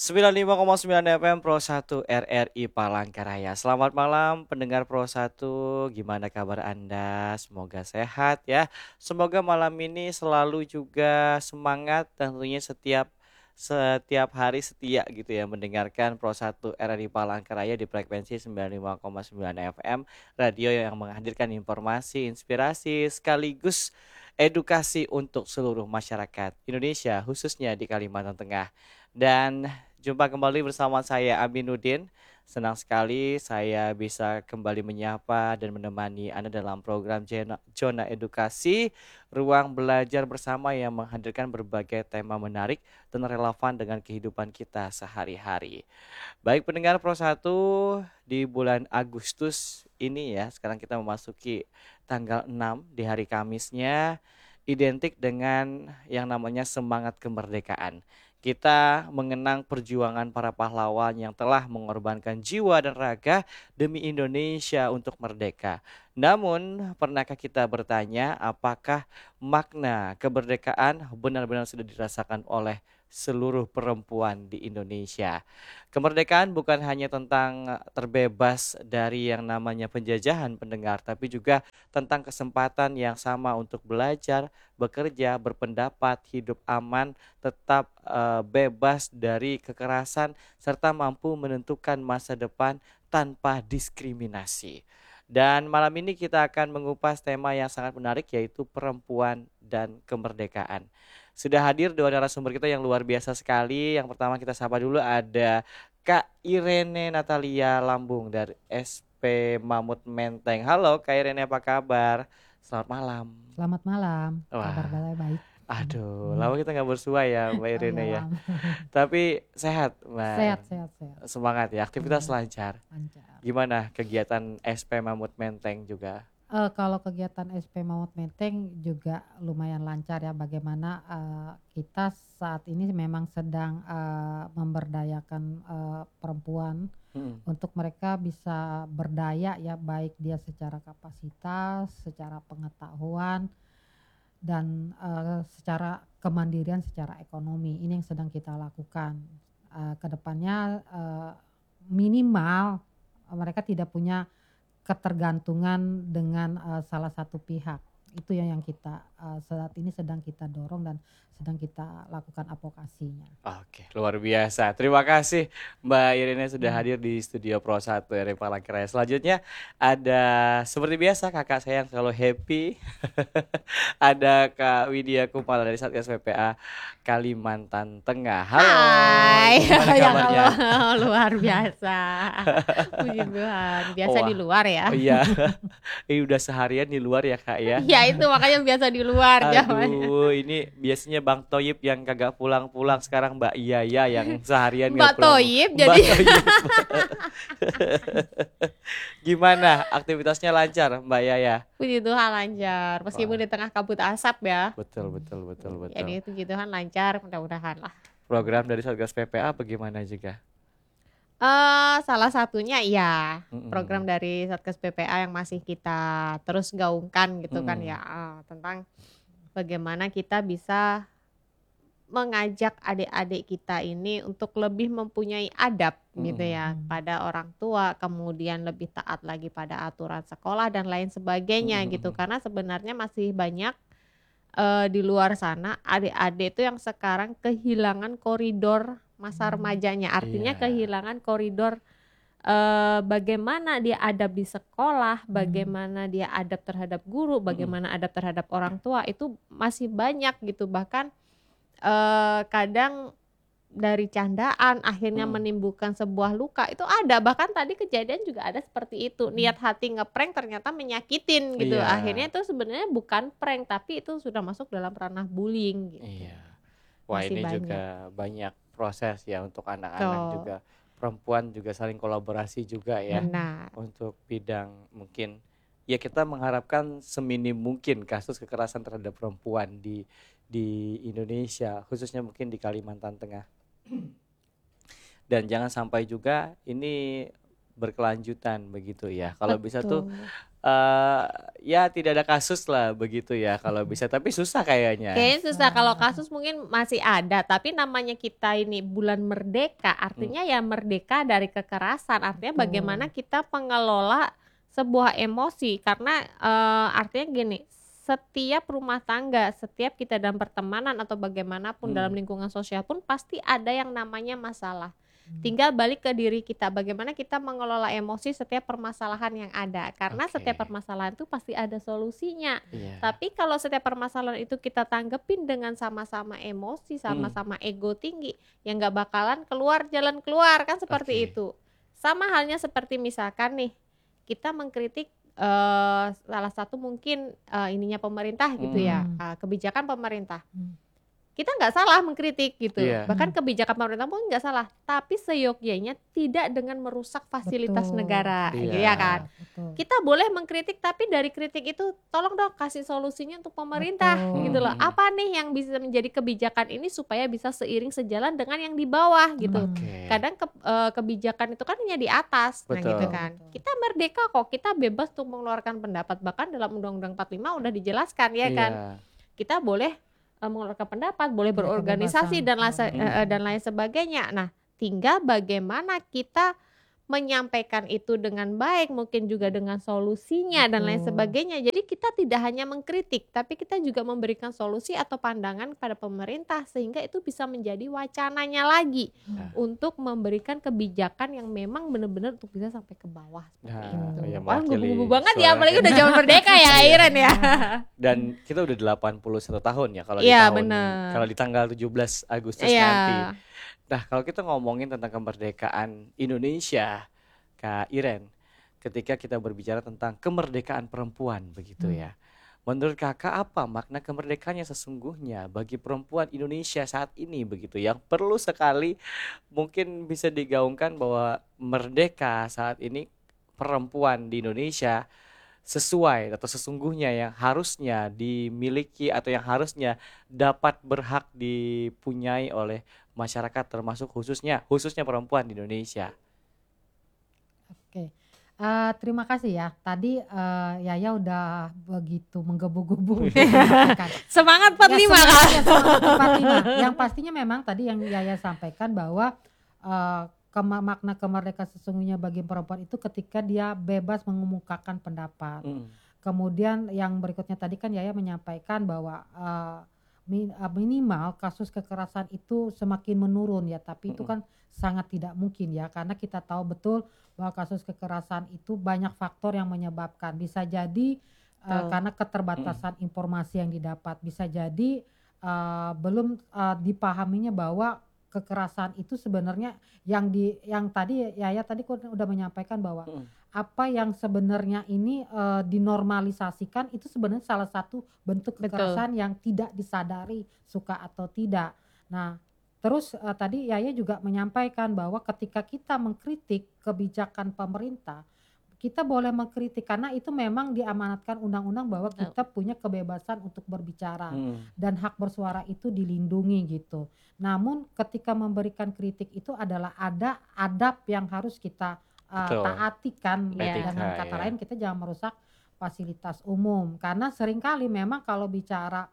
95,9 FM Pro 1 RRI Palangkaraya. Selamat malam pendengar Pro 1. Gimana kabar Anda? Semoga sehat ya. Semoga malam ini selalu juga semangat dan tentunya setiap hari setia gitu ya mendengarkan Pro 1 RRI Palangkaraya di frekuensi 95,9 FM, radio yang menghadirkan informasi, inspirasi sekaligus edukasi untuk seluruh masyarakat Indonesia khususnya di Kalimantan Tengah. Dan jumpa kembali bersama saya Aminuddin. Senang sekali saya bisa kembali menyapa dan menemani Anda dalam program Zona Edukasi, ruang belajar bersama yang menghadirkan berbagai tema menarik dan relevan dengan kehidupan kita sehari-hari. Baik pendengar Pro 1, di bulan Agustus ini ya, sekarang kita memasuki tanggal 6 di hari Kamisnya, identik dengan yang namanya semangat kemerdekaan. Kita mengenang perjuangan para pahlawan yang telah mengorbankan jiwa dan raga demi Indonesia untuk merdeka. Namun, pernahkah kita bertanya apakah makna kemerdekaan benar-benar sudah dirasakan oleh seluruh perempuan di Indonesia? Kemerdekaan bukan hanya tentang terbebas dari yang namanya penjajahan pendengar, tapi juga tentang kesempatan yang sama untuk belajar, bekerja, berpendapat, hidup aman, tetap bebas dari kekerasan, serta mampu menentukan masa depan tanpa diskriminasi. Dan malam ini kita akan mengupas tema yang sangat menarik, yaitu perempuan dan kemerdekaan. Sudah hadir dua narasumber kita yang luar biasa sekali. Yang pertama kita sapa dulu ada Kak Irene Natalia Lambung dari SP Mamut Menteng. Halo Kak Irene, apa kabar? Selamat malam. Selamat malam, kabar Wah, baik. aduh, lama kita nggak bersua ya Mbak Oh Irene iya ya. lama. Tapi sehat Mbak, Sehat, sehat, sehat. semangat ya, aktivitas Semangat, lancar. lancar. Gimana kegiatan SP Mamut Menteng juga? Kalau kegiatan SP Maut Menteng juga lumayan lancar ya. Bagaimana kita saat ini memang sedang memberdayakan perempuan Hmm. untuk mereka bisa berdaya ya, baik dia secara kapasitas, secara pengetahuan, dan secara kemandirian secara ekonomi. Ini yang sedang kita lakukan. Kedepannya minimal mereka tidak punya ketergantungan dengan salah satu pihak. Itu yang kita saat ini sedang kita dorong dan sedang kita lakukan advokasinya. Oke, luar biasa. Terima kasih Mbak Irene sudah Hmm. hadir di studio Pro 1 RRI Palangkaraya. Selanjutnya ada seperti biasa kakak saya yang selalu happy. Ada Kak Widya Kumala dari Satgas PPA Kalimantan Tengah. Halo, Hai, gimana ya kabarnya? kalau luar biasa. Puji Tuhan, biasa di Wah, luar ya. oh iya, ini udah seharian di luar ya Kak ya. Ya itu makanya biasa di luar jawabannya. Aduh, ini biasanya Bang Toyib yang kagak pulang-pulang, sekarang Mbak Iyaya yang seharian nggak Mbak pulang. Toyib Mbak jadi Toyib. Gimana aktivitasnya lancar Mbak Yaya? puji Tuhan lancar. Meskipun Wah, di tengah kabut asap ya. betul betul betul betul. Jadi puji Tuhan lancar, mudah-mudahan lah. Program dari Satgas PPA bagaimana juga? Salah satunya ya program Mm-mm. dari Satgas PPA yang masih kita terus gaungkan gitu kan Mm-mm. ya, tentang bagaimana kita bisa mengajak adik-adik kita ini untuk lebih mempunyai adab gitu Mm-mm. ya pada orang tua, kemudian lebih taat lagi pada aturan sekolah dan lain sebagainya gitu. Mm-mm. Karena sebenarnya masih banyak di luar sana adik-adik itu yang sekarang kehilangan koridor masa remajanya. Artinya Iya. kehilangan koridor bagaimana dia adab di sekolah, bagaimana dia adab terhadap guru, bagaimana adab terhadap orang tua, itu masih banyak gitu. Bahkan kadang dari candaan akhirnya menimbulkan sebuah luka itu ada. Bahkan tadi kejadian juga ada seperti itu. Niat hati ngeprank ternyata menyakitin gitu. Iya. Akhirnya itu sebenarnya bukan prank tapi itu sudah masuk dalam ranah bullying gitu. Iya. Wah, Masih ini banyak. juga banyak proses ya untuk anak-anak Betul. juga. Perempuan juga saling kolaborasi juga ya. Benar. Untuk bidang mungkin ya kita mengharapkan seminim mungkin kasus kekerasan terhadap perempuan di Indonesia, khususnya mungkin di Kalimantan Tengah. Dan jangan sampai juga ini berkelanjutan begitu ya. Kalau bisa tuh Betul. eee, ya tidak ada kasus lah begitu ya kalau bisa, tapi susah kayaknya. Kayaknya susah, kalau kasus mungkin masih ada, tapi namanya kita ini bulan merdeka, Mmm, artinya ya merdeka dari kekerasan, artinya bagaimana Betul. kita mengelola sebuah emosi, karena artinya gini, setiap rumah tangga, setiap kita dalam pertemanan atau bagaimanapun dalam mhm, lingkungan sosial pun pasti ada yang namanya masalah. Tinggal balik ke diri kita, bagaimana kita mengelola emosi setiap permasalahan yang ada, karena setiap oke, permasalahan itu pasti ada solusinya. iya, Tapi kalau setiap permasalahan itu kita tanggepin dengan sama-sama emosi, mhm, sama-sama ego tinggi, ya nggak bakalan keluar jalan keluar, kan seperti oke, itu. Sama halnya seperti misalkan nih, kita mengkritik salah satu mungkin ininya pemerintah gitu mhm, ya, Hmm. kebijakan pemerintah. Hmm. Kita nggak salah mengkritik gitu, iya, bahkan Hmm. kebijakan pemerintah pun nggak salah, tapi seyogyanya tidak dengan merusak fasilitas Betul, negara, gitu ya iya, kan. fasilitas, betul, Kita boleh mengkritik, tapi dari kritik itu tolong dong kasih solusinya untuk pemerintah mhm gitu betul. loh. mhm, Apa nih yang bisa menjadi kebijakan ini supaya bisa seiring sejalan dengan yang di bawah gitu. Hmm. oke, Kadang kebijakan itu kan hanya di atas, nah gitu betul, Betul, kan. betul. Kita merdeka kok, kita bebas untuk mengeluarkan pendapat, bahkan dalam Undang-Undang 45 udah dijelaskan ya kan. iya, Kita boleh mengeluarkan pendapat, boleh Ada kebebasan berorganisasi dan mhm, dan lain sebagainya. Nah, tinggal bagaimana kita menyampaikan itu dengan baik, mungkin juga dengan solusinya dan lain betul. sebagainya. Jadi kita tidak hanya mengkritik, tapi kita juga memberikan solusi atau pandangan kepada pemerintah sehingga itu bisa menjadi wacananya lagi Hmm. nah untuk memberikan kebijakan yang memang benar-benar untuk bisa sampai ke bawah seperti nah, itu. ya Wah, mewakili gubu-gubu banget ya, suara apalagi udah zaman merdeka ya, iya, Iren ya. dan kita udah 81 tahun ya Iya, bener. kalau di tanggal 17 Agustus Iya. nanti. Nah, kalau kita ngomongin tentang kemerdekaan Indonesia, Kak Iren, ketika kita berbicara tentang kemerdekaan perempuan begitu Hmm. ya. Menurut Kakak apa makna kemerdekaan yang sesungguhnya bagi perempuan Indonesia saat ini begitu yang perlu sekali mungkin bisa digaungkan bahwa merdeka saat ini perempuan di Indonesia sesuai atau sesungguhnya yang harusnya dimiliki atau yang harusnya dapat berhak dipunyai oleh masyarakat termasuk khususnya perempuan di Indonesia. Oke. Terima kasih ya. Tadi Yaya udah begitu menggebu-gebu untuk menyampaikan. Semangat Ya 45 semangat Kak. ya semangat 45. Yang pastinya memang tadi yang Yaya sampaikan bahwa makna kemerdekaan sesungguhnya bagi perempuan itu ketika dia bebas mengemukakan pendapat. Mhm, Kemudian yang berikutnya tadi kan Yaya menyampaikan bahwa minimal kasus kekerasan itu semakin menurun ya, tapi itu mhm, kan sangat tidak mungkin ya, karena kita tahu betul bahwa kasus kekerasan itu banyak faktor yang menyebabkan. Bisa jadi Betul. karena mhm, keterbatasan informasi yang didapat, bisa jadi belum dipahaminya bahwa kekerasan itu sebenarnya yang tadi Yaya tadi udah menyampaikan bahwa mhm, apa yang sebenarnya ini dinormalisasikan itu sebenarnya salah satu bentuk Betul. kekerasan yang tidak disadari suka atau tidak. Nah, terus tadi Yaya juga menyampaikan bahwa ketika kita mengkritik kebijakan pemerintah, kita boleh mengkritik karena itu memang diamanatkan undang-undang bahwa Betul. kita punya kebebasan untuk berbicara mhm, dan hak bersuara itu dilindungi gitu. Namun ketika memberikan kritik itu adalah ada adab yang harus kita betul, taati kan, Iya. dengan etika kata ya, lain kita jangan merusak fasilitas umum karena seringkali memang kalau bicara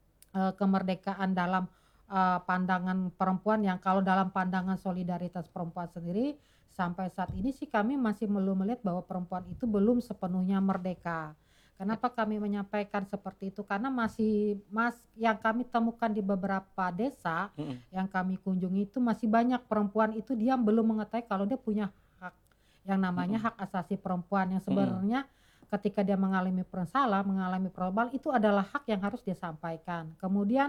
kemerdekaan dalam pandangan perempuan yang kalau dalam pandangan solidaritas perempuan sendiri sampai saat ini sih kami masih belum melihat bahwa perempuan itu belum sepenuhnya merdeka. Kenapa kami menyampaikan seperti itu? Karena masih yang kami temukan di beberapa desa mhm, yang kami kunjungi itu masih banyak perempuan itu dia belum mengetahui kalau dia punya hak yang namanya mhm, hak asasi perempuan yang mhm, sebenarnya ketika dia mengalami persalah, mengalami perubahan itu adalah hak yang harus dia sampaikan. Kemudian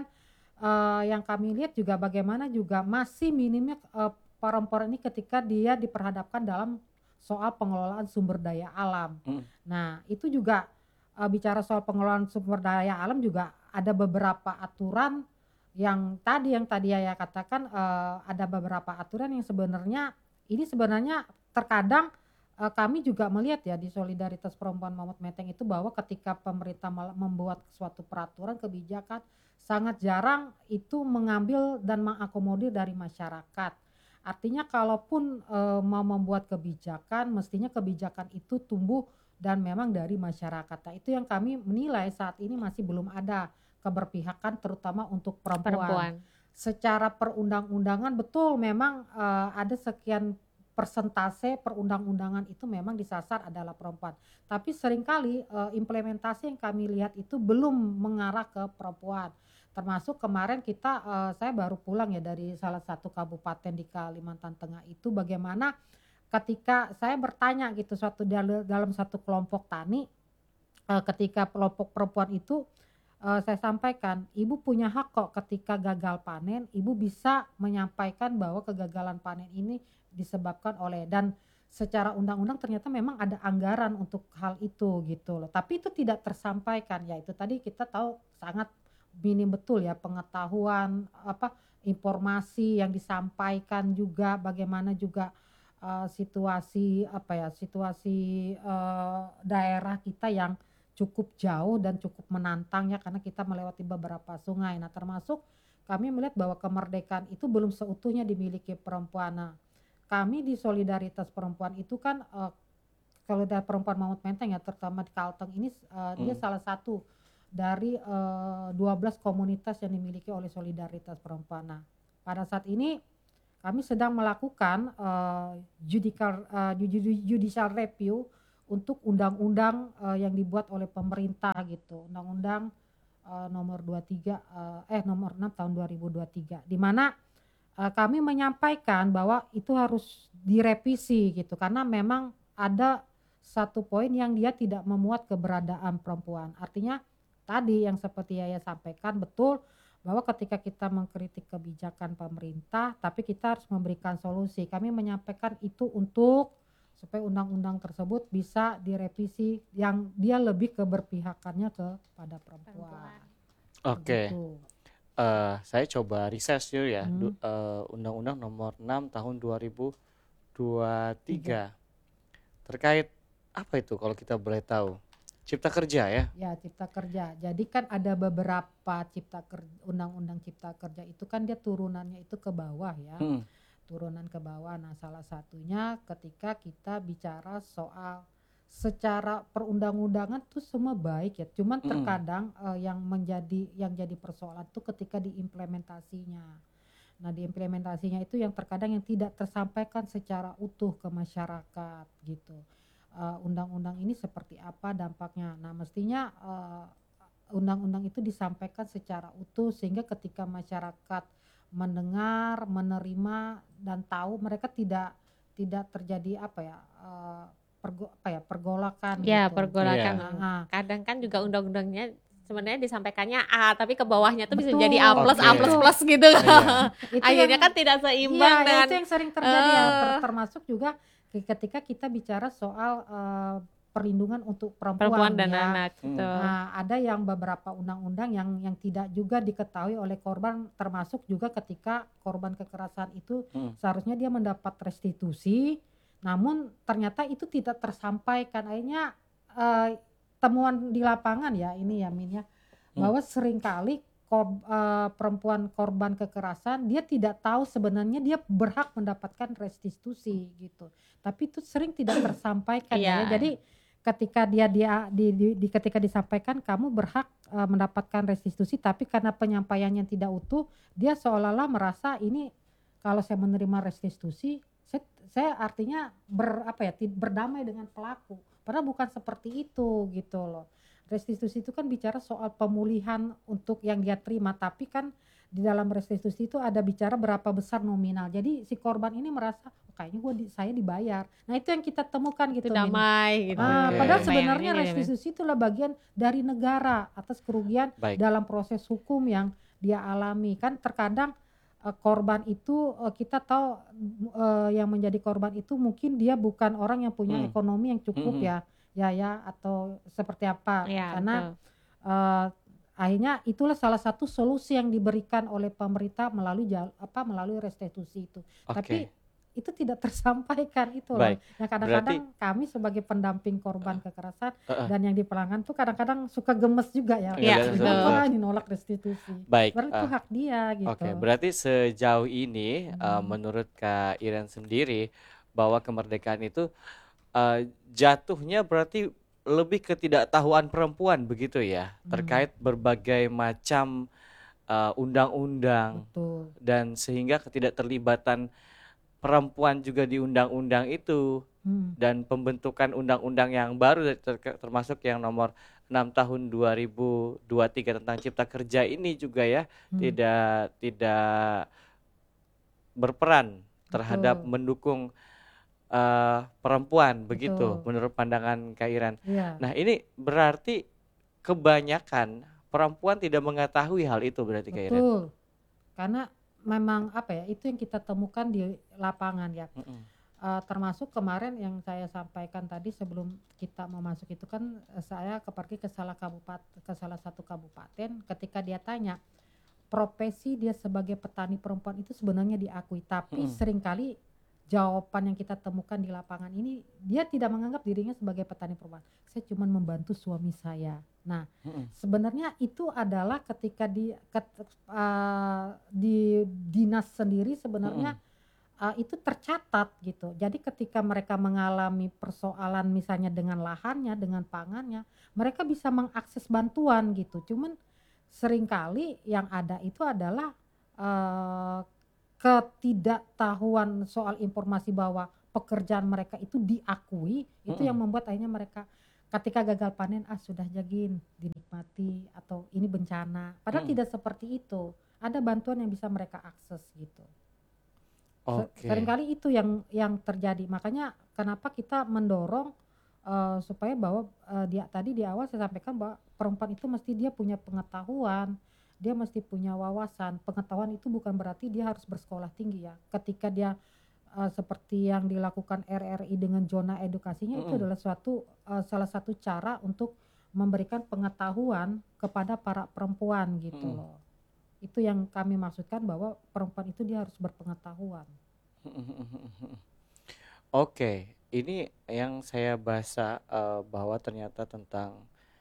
yang kami lihat juga bagaimana juga masih minimnya perempuan ini ketika dia diperhadapkan dalam soal pengelolaan sumber daya alam. mhm, Nah, itu juga bicara soal pengelolaan sumber daya alam juga ada beberapa aturan yang tadi ya katakan ada beberapa aturan yang sebenarnya terkadang kami juga melihat ya di Solidaritas Perempuan Mamut Menteng itu bahwa ketika pemerintah membuat suatu peraturan kebijakan sangat jarang itu mengambil dan mengakomodir dari masyarakat. Artinya kalaupun mau membuat kebijakan mestinya kebijakan itu tumbuh dan memang dari masyarakat. Nah, itu yang kami menilai saat ini masih belum ada keberpihakan terutama untuk perempuan. Perempuan. Secara perundang-undangan betul memang ada sekian persentase perundang-undangan itu memang disasar adalah perempuan. Tapi seringkali implementasi yang kami lihat itu belum mengarah ke perempuan. Termasuk kemarin saya baru pulang ya dari salah satu kabupaten di Kalimantan Tengah itu, bagaimana ketika saya bertanya gitu dalam satu kelompok tani, ketika kelompok perempuan itu saya sampaikan, ibu punya hak kok ketika gagal panen, ibu bisa menyampaikan bahwa kegagalan panen ini disebabkan oleh, dan secara undang-undang ternyata memang ada anggaran untuk hal itu gitu loh. Tapi itu tidak tersampaikan, ya itu tadi kita tahu sangat minim betul ya pengetahuan informasi yang disampaikan, juga bagaimana juga situasi daerah kita yang cukup jauh dan cukup menantang ya, karena kita melewati beberapa sungai. Nah, termasuk kami melihat bahwa kemerdekaan itu belum seutuhnya dimiliki perempuan. Nah, kami di Solidaritas Perempuan itu kan Solidaritas Perempuan Mamut Menteng ya, terutama di Kalteng ini dia salah satu dari 12 komunitas yang dimiliki oleh Solidaritas Perempuan. Nah, pada saat ini kami sedang melakukan judicial review untuk undang-undang yang dibuat oleh pemerintah gitu, undang-undang nomor 6 tahun 2023, di mana kami menyampaikan bahwa itu harus direvisi gitu, karena memang ada satu poin yang dia tidak memuat keberadaan perempuan. Artinya tadi yang seperti Yaya sampaikan betul, bahwa ketika kita mengkritik kebijakan pemerintah tapi kita harus memberikan solusi. Kami menyampaikan itu untuk supaya undang-undang tersebut bisa direvisi yang dia lebih keberpihakannya kepada perempuan. Oke. Begitu. Saya coba riset dulu ya. Hmm. Undang-Undang nomor 6 tahun 2023 terkait apa itu kalau kita boleh tahu? Cipta kerja ya? Ya, cipta kerja. Jadi kan ada beberapa undang-undang cipta kerja itu kan dia turunannya itu ke bawah ya. Turunan ke bawah. Nah, salah satunya ketika kita bicara soal secara perundang-undangan tuh semua baik ya. Cuman terkadang yang jadi persoalan tuh ketika diimplementasinya. Nah, diimplementasinya itu yang terkadang yang tidak tersampaikan secara utuh ke masyarakat gitu. Undang-undang ini seperti apa dampaknya. Nah, mestinya undang-undang itu disampaikan secara utuh sehingga ketika masyarakat mendengar, menerima dan tahu, mereka tidak terjadi pergolakan Ya, gitu. pergolakan. Nah, Kadang kan juga undang-undangnya sebenarnya disampaikannya A, tapi ke bawahnya tuh bisa betul. jadi A plus Oke. A plus plus gitu. Itu Akhirnya yang- kan tidak seimbang Iya, dengan itu yang sering terjadi ya. Termasuk juga ketika kita bicara soal perlindungan untuk perempuan dan ya. anak gitu. Nah, ada yang beberapa undang-undang yang tidak juga diketahui oleh korban, termasuk juga ketika korban kekerasan itu seharusnya dia mendapat restitusi, namun ternyata itu tidak tersampaikan. Akhirnya temuan di lapangan ya ini ya Min ya, bahwa seringkali perempuan korban kekerasan dia tidak tahu sebenarnya dia berhak mendapatkan restitusi gitu, tapi itu sering tidak tersampaikan ya. Iya. Jadi ketika ketika disampaikan kamu berhak mendapatkan restitusi, tapi karena penyampaiannya tidak utuh, dia seolah-olah merasa ini kalau saya menerima restitusi saya artinya berdamai dengan pelaku, padahal bukan seperti itu gitu loh. Restitusi itu kan bicara soal pemulihan untuk yang dia terima, tapi kan di dalam restitusi itu ada bicara berapa besar nominal. Jadi si korban ini merasa kayaknya saya dibayar. Nah, itu yang kita temukan gitu. Itu damai gitu. Padahal Bayangan sebenarnya ini, restitusi itulah bagian dari negara atas kerugian dalam proses hukum yang dia alami. Kan terkadang korban itu kita tahu yang menjadi korban itu mungkin dia bukan orang yang punya ekonomi yang cukup ya atau seperti apa Ya, karena akhirnya itulah salah satu solusi yang diberikan oleh pemerintah melalui restitusi itu. Tapi itu tidak tersampaikan itu loh. Yang kadang-kadang kami sebagai pendamping korban kekerasan dan yang di pelanggan tuh kadang-kadang suka gemes juga ya. Kenapa ini nolak restitusi? Berarti itu hak dia gitu. Oke, berarti sejauh ini menurut Kak Iren sendiri bahwa kemerdekaan itu jatuhnya berarti lebih ketidaktahuan perempuan begitu ya, Hmm, terkait berbagai macam undang-undang betul. dan sehingga ketidakterlibatan perempuan juga di undang-undang itu Hmm, dan pembentukan undang-undang yang baru termasuk yang nomor 6 tahun 2023 tentang Cipta Kerja ini juga ya hmm, tidak tidak berperan terhadap betul, mendukung perempuan begitu betul. menurut pandangan Kak Iren. Iya, Nah, ini berarti kebanyakan perempuan tidak mengetahui hal itu berarti Kak Iren. betul. Karena memang apa ya, itu yang kita temukan di lapangan ya. Mm-mm. Termasuk kemarin yang saya sampaikan tadi sebelum kita mau masuk itu kan, saya pergi ke salah satu kabupaten. Ketika dia tanya profesi dia sebagai petani perempuan itu sebenarnya diakui, tapi Mm-mm. seringkali jawaban yang kita temukan di lapangan ini dia tidak menganggap dirinya sebagai petani perempuan. Saya cuma membantu suami saya. Nah, Mm-mm. sebenarnya itu adalah ketika di dinas sendiri sebenarnya Mm-mm. itu tercatat gitu. Jadi ketika mereka mengalami persoalan misalnya dengan lahannya, dengan pangannya, mereka bisa mengakses bantuan gitu. Cuman seringkali yang ada itu adalah eh, ketidaktahuan soal informasi bahwa pekerjaan mereka itu diakui, itu yang Mm-mm. membuat akhirnya mereka ketika gagal panen sudah jagin dinikmati atau ini bencana. Padahal Mm-mm. tidak seperti itu. Ada bantuan yang bisa mereka akses gitu. Oke. Seringkali itu yang terjadi. Makanya kenapa kita mendorong supaya bahwa dia tadi di awal saya sampaikan bahwa perempuan itu mesti dia punya pengetahuan, dia mesti punya wawasan. Pengetahuan itu bukan berarti dia harus bersekolah tinggi ya. Ketika dia seperti yang dilakukan RRI dengan zona edukasinya, itu Mm-mm. adalah salah satu cara untuk memberikan pengetahuan kepada para perempuan gitu Mm-mm. loh. Itu yang kami maksudkan bahwa perempuan itu dia harus berpengetahuan. Oke, ini yang saya baca bahwa ternyata tentang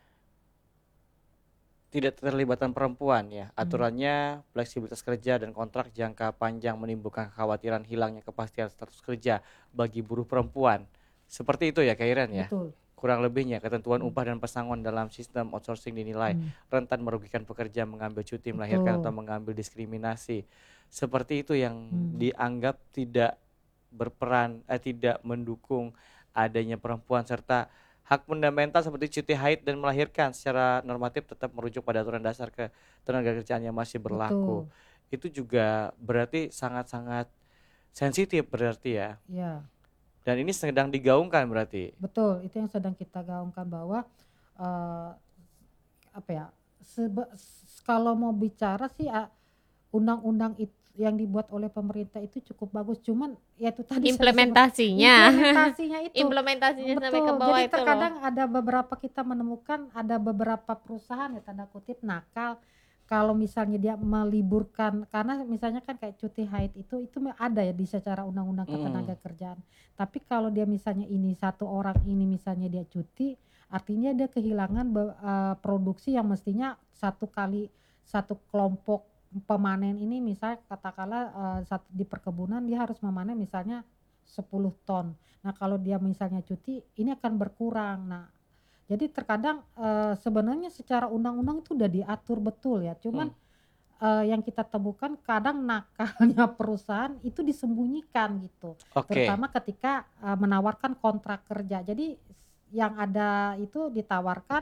tidak keterlibatan perempuan ya. Hmm, Aturannya fleksibilitas kerja dan kontrak jangka panjang menimbulkan kekhawatiran hilangnya kepastian status kerja bagi buruh perempuan. Seperti itu ya Kak Iren ya. betul. Kurang lebihnya ketentuan Hmm, upah dan pesangon dalam sistem outsourcing dinilai hmm, rentan merugikan pekerja mengambil cuti, melahirkan atau betul. mengambil diskriminasi. Seperti itu yang Hmm, dianggap tidak berperan, tidak mendukung adanya perempuan serta hak fundamental seperti cuti haid dan melahirkan secara normatif tetap merujuk pada aturan dasar ketenagakerjaan yang masih berlaku. betul. Itu juga berarti sangat-sangat sensitif berarti ya. Ya, Dan ini sedang digaungkan berarti. betul. Itu yang sedang kita gaungkan bahwa eh, apa ya? Kalau mau bicara sih undang-undang itu yang dibuat oleh pemerintah itu cukup bagus. Cuman ya itu tadi saya sebut Implementasinya. implementasinya itu. Implementasinya sampai ke Betul. bawah Jadi itu loh. terkadang ada beberapa kita menemukan ada beberapa perusahaan ya tanda kutip nakal kalau misalnya dia meliburkan karena misalnya kan kayak cuti haid itu ada ya di secara undang-undang Mm. ketenagakerjaan. Tapi kalau dia misalnya ini satu orang ini misalnya dia cuti, artinya dia kehilangan produksi yang mestinya satu kelompok pemanen ini misal katakanlah di perkebunan dia harus memanen misalnya 10 ton. Nah, kalau dia misalnya cuti, ini akan berkurang. Nah, jadi terkadang sebenarnya secara undang-undang itu udah diatur betul ya. Cuman Mm. yang kita temukan kadang nakalnya perusahaan itu disembunyikan gitu. Oke. Terutama ketika menawarkan kontrak kerja. Jadi yang ada itu ditawarkan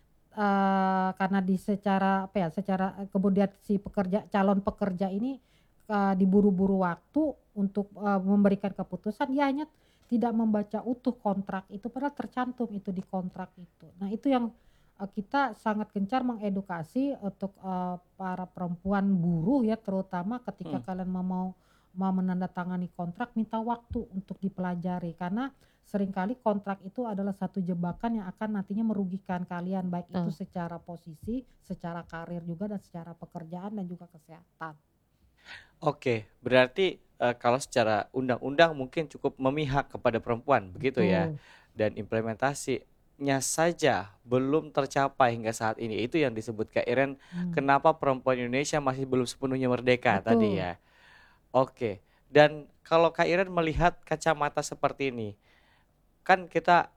karena secara apa ya, secara kemudian si calon pekerja ini diburu-buru waktu untuk memberikan keputusan, dia hanya tidak membaca utuh kontrak itu padahal tercantum itu di kontrak itu. Nah, itu yang kita sangat gencar mengedukasi untuk para perempuan buruh ya, terutama ketika Mm. kalian mau menandatangani kontrak, minta waktu untuk dipelajari karena seringkali kontrak itu adalah satu jebakan yang akan nantinya merugikan kalian baik itu secara posisi, secara karir juga dan secara pekerjaan dan juga kesehatan. Oke, berarti kalau secara undang-undang mungkin cukup memihak kepada perempuan, begitu ya. Betul. Dan implementasinya saja belum tercapai hingga saat ini. Itu yang disebut Kak Iren, kenapa perempuan Indonesia masih belum sepenuhnya merdeka tadi Betul. ya. Oke, dan kalau Kak Iren melihat kacamata seperti ini, kan kita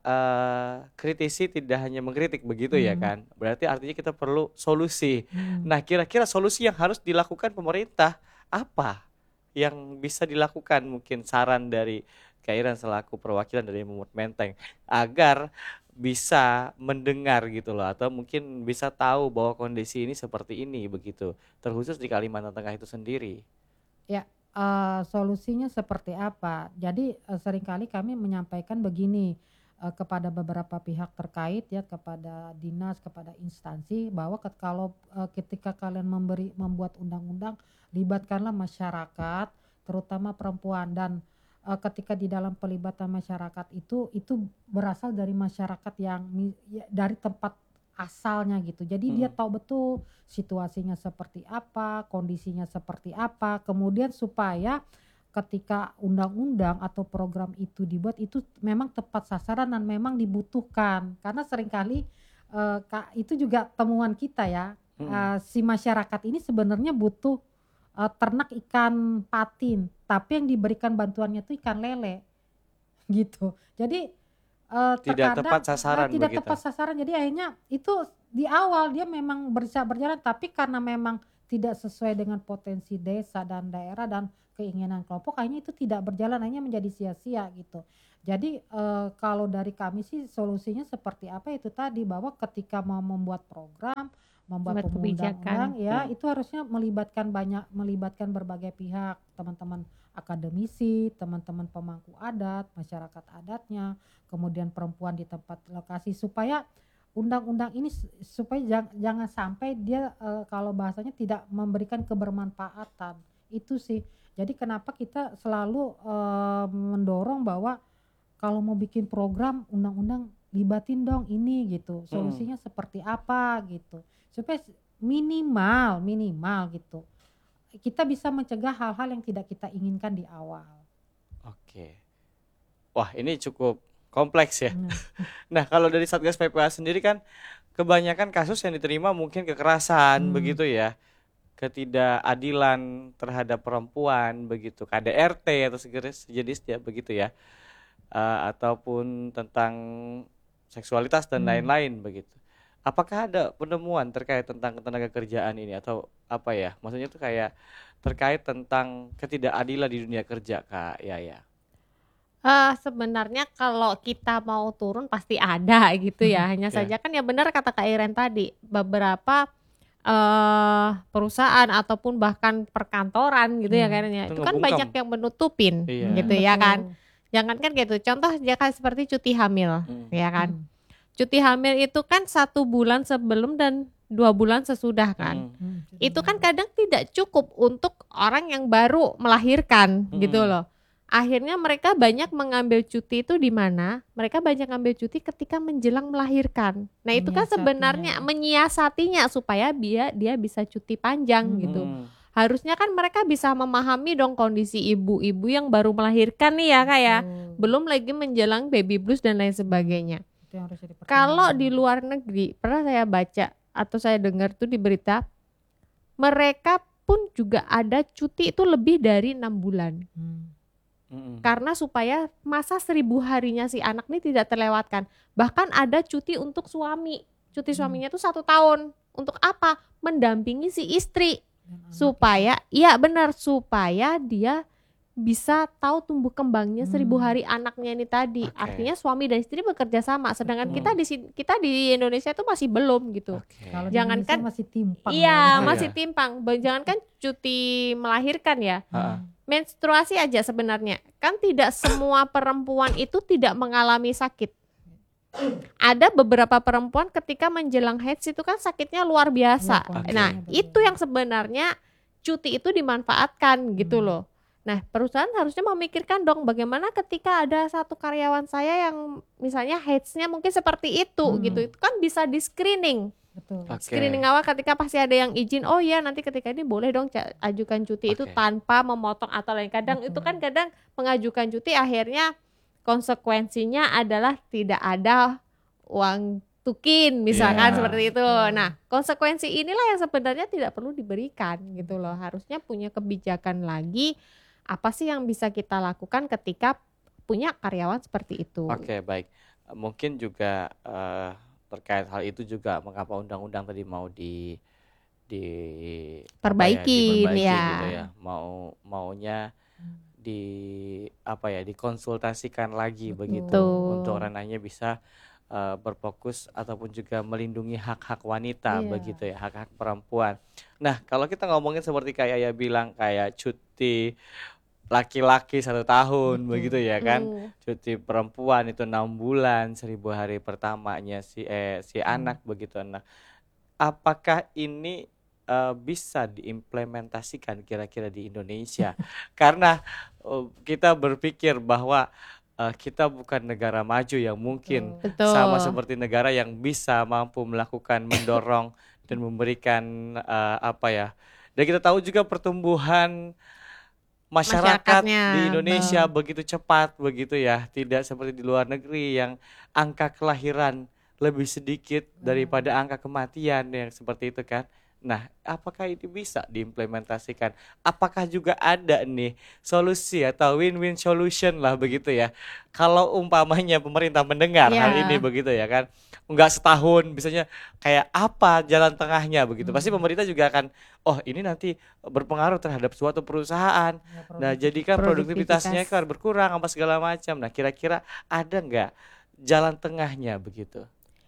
kritisi tidak hanya mengkritik begitu ya kan. Berarti artinya kita perlu solusi. Nah, kira-kira solusi yang harus dilakukan pemerintah apa yang bisa dilakukan, mungkin saran dari Kak Iren selaku perwakilan dari Mumut Menteng agar bisa mendengar gitu loh, atau mungkin bisa tahu bahwa kondisi ini seperti ini begitu, terkhusus di Kalimantan Tengah itu sendiri. Ya, solusinya seperti apa? Jadi seringkali kami menyampaikan begini kepada beberapa pihak terkait ya, kepada dinas, kepada instansi bahwa kalau ketika kalian membuat undang-undang, libatkanlah masyarakat, terutama perempuan, dan ketika di dalam pelibatan masyarakat itu berasal dari masyarakat yang dari tempat asalnya gitu. Jadi dia tahu betul situasinya seperti apa, kondisinya seperti apa, kemudian supaya ketika undang-undang atau program itu dibuat itu memang tepat sasaran dan memang dibutuhkan. Karena seringkali itu juga temuan kita ya, si masyarakat ini sebenarnya butuh ternak ikan patin, tapi yang diberikan bantuannya itu ikan lele gitu. Jadi Tidak tepat terkadang sasaran tidak begitu. tepat sasaran, jadi akhirnya itu di awal dia memang bisa berjalan, tapi karena memang tidak sesuai dengan potensi desa dan daerah dan keinginan kelompok, akhirnya itu tidak berjalan, hanya menjadi sia-sia gitu. Jadi kalau dari kami sih solusinya seperti apa, itu tadi bahwa ketika mau membuat program, membuat Buat kebijakan. undang-undang ya itu harusnya melibatkan berbagai pihak, teman-teman akademisi, teman-teman pemangku adat, masyarakat adatnya, kemudian perempuan di tempat lokasi, supaya undang-undang ini supaya jangan sampai dia kalau bahasanya tidak memberikan kebermanfaatan. Itu sih. Jadi kenapa kita selalu mendorong bahwa kalau mau bikin program undang-undang libatin dong ini gitu. Solusinya seperti apa gitu. Supaya minimal gitu. Kita bisa mencegah hal-hal yang tidak kita inginkan di awal. Oke. Wah, ini cukup kompleks ya. Nah, kalau dari Satgas PPA sendiri kan kebanyakan kasus yang diterima mungkin kekerasan begitu ya, ketidakadilan terhadap perempuan begitu, KDRT atau sejenisnya begitu ya, ataupun tentang seksualitas dan lain-lain begitu. Apakah ada penemuan terkait tentang ketenaga kerjaan ini atau apa ya? Maksudnya tuh kayak terkait tentang ketidakadilan di dunia kerja, Kak Yaya. Sebenarnya kalau kita mau turun pasti ada gitu ya. Hanya saja kan ya benar kata Kak Iren tadi, beberapa perusahaan ataupun bahkan perkantoran gitu ya kayaknya. Itu kan banyak yang menutupin gitu ya kan. Jangankan gitu. Contoh ya kan seperti cuti hamil ya kan. Cuti hamil itu kan 1 bulan sebelum dan 2 bulan sesudah kan. Itu kan kadang tidak cukup untuk orang yang baru melahirkan gitu loh. Akhirnya mereka banyak mengambil cuti itu di mana? Mereka banyak ngambil cuti ketika menjelang melahirkan. Nah, itu kan sebenarnya menyiasatinya supaya dia bisa cuti panjang gitu. Harusnya kan mereka bisa memahami dong kondisi ibu-ibu yang baru melahirkan nih ya Kak ya. Belum lagi menjelang baby blues dan lain sebagainya. Kalau di luar negeri, pernah saya baca atau saya dengar tuh di berita, mereka pun juga ada cuti itu lebih dari 6 bulan. Karena supaya masa 1000 harinya si anak ini tidak terlewatkan. Bahkan ada cuti untuk suami. Cuti suaminya tuh 1 tahun. Untuk apa? Mendampingi si istri. Supaya, iya benar, supaya dia bisa tahu tumbuh kembangnya 1000 hari anaknya ini tadi. Artinya suami dan istri bekerja sama. Sedangkan kita di Indonesia itu masih belum gitu. Kalau jangankan masih timpang. Iya, masih timpang. Jangankan cuti melahirkan ya. Menstruasi aja sebenarnya. Kan tidak semua perempuan itu tidak mengalami sakit. Ada beberapa perempuan ketika menjelang haid itu kan sakitnya luar biasa. Nah, itu yang sebenarnya cuti itu dimanfaatkan gitu loh. Nah, perusahaan harusnya memikirkan dong bagaimana ketika ada satu karyawan saya yang misalnya haid-nya mungkin seperti itu gitu. Itu kan bisa di screening. Screening awal ketika pasti ada yang izin, oh ya nanti ketika ini boleh dong ajukan cuti itu tanpa memotong atau lain. Kadang itu kan kadang mengajukan cuti akhirnya konsekuensinya adalah tidak ada uang tukin misalkan seperti itu. Nah, konsekuensi inilah yang sebenarnya tidak perlu diberikan gitu loh. Harusnya punya kebijakan lagi, apa sih yang bisa kita lakukan ketika punya karyawan seperti itu. Oke, baik. Mungkin juga terkait hal itu juga mengapa undang-undang tadi mau di apa ya, Perbaikin diperbaiki ya. gitu ya. Maunya di apa ya, dikonsultasikan lagi begitu untuk Betul. ranahnya bisa berfokus ataupun juga melindungi hak-hak wanita Iya. begitu ya, hak-hak perempuan. Nah, kalau kita ngomongin seperti kayak ya bilang kayak cuti laki-laki 1 tahun begitu Betul. ya kan, Hmm. cuti perempuan itu 6 bulan, 1.000 hari pertamanya si anak begitu. Nah, apakah ini bisa diimplementasikan kira-kira di Indonesia? Karena kita berpikir bahwa kita bukan negara maju yang mungkin Betul. sama Betul. seperti negara yang bisa mampu melakukan mendorong dan memberikan apa ya. Dan kita tahu juga pertumbuhan masyarakat Masyarakatnya. di Indonesia begitu cepat begitu ya, tidak seperti di luar negeri yang angka kelahiran lebih sedikit daripada angka kematian yang seperti itu kan. Nah, apakah itu bisa diimplementasikan? Apakah juga ada nih solusi atau win-win solution lah begitu ya? Kalau umpamanya pemerintah mendengar hal ini Iya. begitu ya kan, nggak setahun, misalnya kayak apa jalan tengahnya begitu. Pasti pemerintah juga akan, oh ini nanti berpengaruh terhadap suatu perusahaan. Ya, Nah, jadi kan produktivitasnya Produktivitas. kan berkurang apa segala macam. Nah, kira-kira ada nggak jalan tengahnya begitu?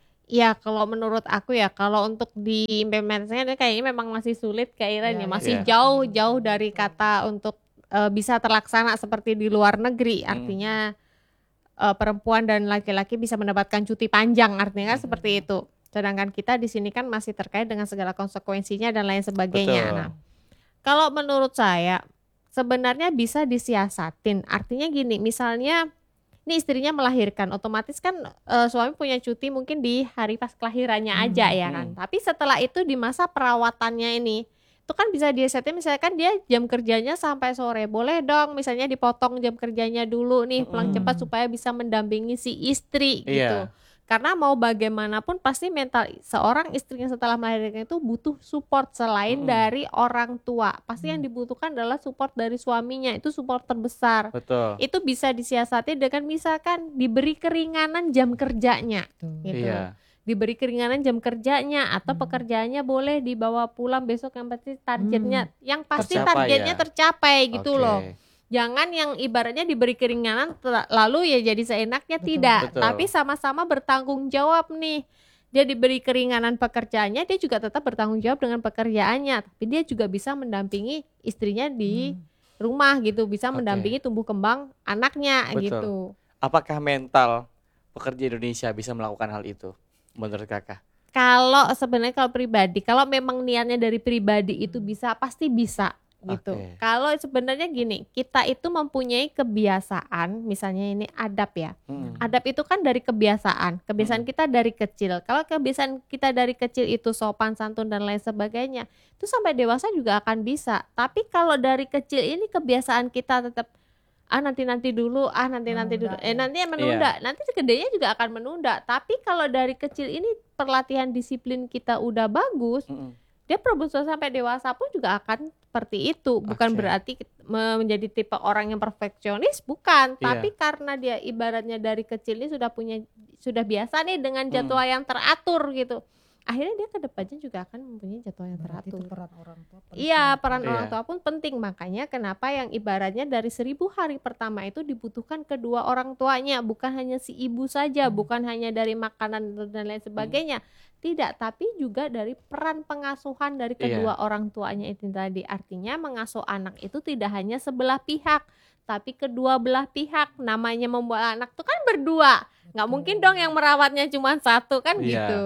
Ya kalau menurut aku ya, kalau untuk diimplementasikan kayaknya memang masih sulit Kak Iren ya, Iya, masih Iya. jauh-jauh dari kata untuk bisa terlaksana seperti di luar negeri. Artinya perempuan dan laki-laki bisa mendapatkan cuti panjang, artinya kan seperti itu. Sedangkan kita di sini kan masih terkait dengan segala konsekuensinya dan lain sebagainya. Betul. Nah, kalau menurut saya sebenarnya bisa disiasatin. Artinya gini, misalnya ini istrinya melahirkan, otomatis kan suami punya cuti mungkin di hari pas kelahirannya aja ya kan. Tapi setelah itu di masa perawatannya ini, itu kan bisa dia setting misalkan dia jam kerjanya sampai sore. Boleh dong misalnya dipotong jam kerjanya dulu nih, pulang cepat supaya bisa mendampingi si istri gitu. Iya. Karena mau bagaimanapun pasti mental seorang istri yang setelah melahirkan itu butuh support selain dari orang tua. Pasti yang dibutuhkan adalah support dari suaminya, itu support terbesar. Betul. Itu bisa disiasati dengan misalkan diberi keringanan jam kerjanya gitu. Iya. Diberi keringanan jam kerjanya atau pekerjaannya boleh dibawa pulang besok, yang pasti targetnya yang pasti Tercapai targetnya ya. tercapai gitu Oke. loh. Jangan yang ibaratnya diberi keringanan lalu ya jadi seenaknya, Betul. tidak. Betul. Tapi sama-sama bertanggung jawab nih. Dia diberi keringanan pekerjaannya, dia juga tetap bertanggung jawab dengan pekerjaannya. Tapi dia juga bisa mendampingi istrinya di rumah gitu, bisa Oke. mendampingi tumbuh kembang anaknya Betul. gitu. Apakah mental pekerja Indonesia bisa melakukan hal itu menurut Kakak? Kalau sebenarnya kalau pribadi, kalau memang niatnya dari pribadi itu bisa, pasti bisa gitu. Oke. Kalau sebenarnya gini, kita itu mempunyai kebiasaan, misalnya ini adab ya. Adab itu kan dari kebiasaan kita dari kecil. Kalau kebiasaan kita dari kecil itu sopan, santun dan lain sebagainya, itu sampai dewasa juga akan bisa. Tapi kalau dari kecil ini kebiasaan kita tetap nanti dulu, nanti dulu, nanti menunda, nanti gedenya juga akan menunda. Tapi kalau dari kecil ini pelatihan disiplin kita udah bagus, dia berusaha sampai dewasa pun juga akan seperti itu. Bukan Oke. berarti menjadi tipe orang yang perfeksionis, bukan. Iya. Tapi karena dia ibaratnya dari kecil ini sudah biasa nih dengan jadwal yang teratur gitu. Akhirnya dia ke depannya juga akan mempunyai jadwal yang Berarti itu teratur. peran orang tua penting. Iya, peran Iya. orang tua pun penting. Makanya kenapa yang ibaratnya dari 1000 hari pertama itu dibutuhkan kedua orang tuanya, bukan hanya si ibu saja, bukan hanya dari makanan dan lain sebagainya. Tidak, tapi juga dari peran pengasuhan dari kedua orang tuanya itu tadi. Artinya mengasuh anak itu tidak hanya sebelah pihak, tapi kedua belah pihak. Namanya membawa anak itu kan berdua. Nggak mungkin dong yang merawatnya cuma satu kan Iya. gitu.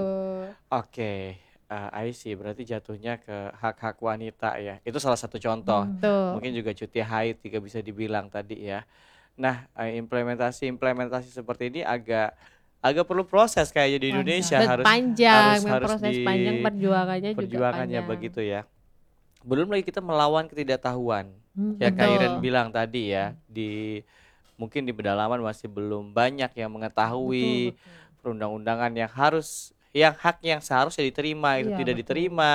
Oke, I see. Berarti jatuhnya ke hak-hak wanita ya. Itu salah satu contoh. Tuh. Mungkin juga cuti haid juga bisa dibilang tadi ya. Nah, implementasi seperti ini agak perlu proses kayaknya di Indonesia, harus panjang, harus proses di panjang perjuangannya juga perjuangannya panjang. begitu ya. Belum lagi kita melawan ketidaktahuan. Ya Kak Betul. Iren bilang tadi ya, mungkin di pedalaman masih belum banyak yang mengetahui perundang-undangan yang hak yang seharusnya diterima itu Iya, tidak betul. diterima,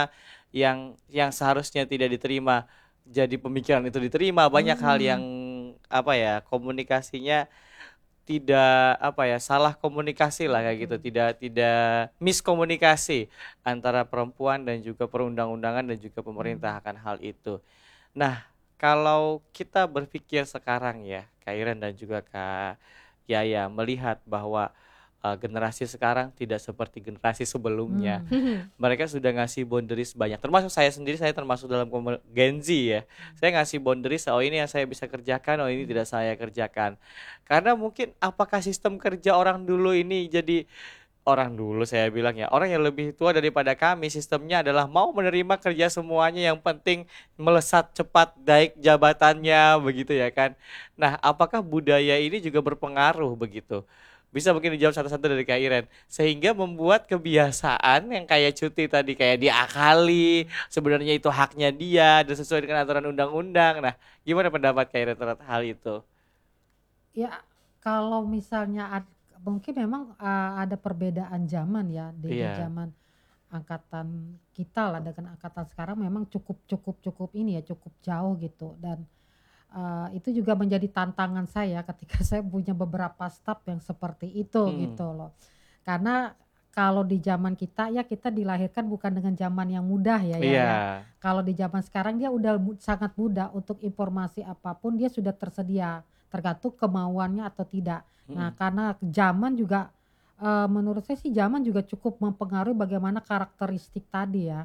yang seharusnya tidak diterima jadi pemikiran itu diterima. Banyak hal yang apa ya, komunikasinya tidak apa ya, salah komunikasi lah kayak gitu, Betul. tidak miskomunikasi antara perempuan dan juga perundang-undangan dan juga pemerintah Hmm. akan hal itu. Nah, kalau kita berpikir sekarang ya, Kak Iren dan juga Kak Yaya melihat bahwa generasi sekarang tidak seperti generasi sebelumnya. Hmm. Mereka sudah ngasih boundaries banyak. Termasuk saya sendiri, saya termasuk dalam Gen Z ya. Saya ngasih boundaries, oh ini yang saya bisa kerjakan, oh ini Hmm. tidak saya kerjakan. Karena mungkin apakah sistem kerja orang dulu ini jadi orang dulu saya bilang ya, orang yang lebih tua daripada kami, sistemnya adalah mau menerima kerja semuanya yang penting melesat cepat naik jabatannya begitu ya kan. Nah, apakah budaya ini juga berpengaruh begitu? Bisa mungkin dijawab satu-satu dari Kak Iren. Sehingga membuat kebiasaan yang kayak cuti tadi kayak diakali, sebenarnya itu haknya dia dan sesuai dengan aturan undang-undang. Nah, gimana pendapat Kak Iren terhadap hal itu? Ya, kalau misalnya mungkin memang ada perbedaan zaman ya di Iya. zaman angkatan kita lah dengan angkatan sekarang memang cukup cukup cukup ini ya cukup jauh gitu dan itu juga menjadi tantangan saya ketika saya punya beberapa staf yang seperti itu Hmm. gitu loh. Karena kalau di zaman kita ya kita dilahirkan bukan dengan zaman yang mudah Iya. ya. Kalau di zaman sekarang dia udah sangat mudah untuk informasi apapun dia sudah tersedia, tergantung kemauannya atau tidak. Hmm. Nah, karena zaman juga menurut saya sih zaman juga cukup mempengaruhi bagaimana karakteristik tadi ya.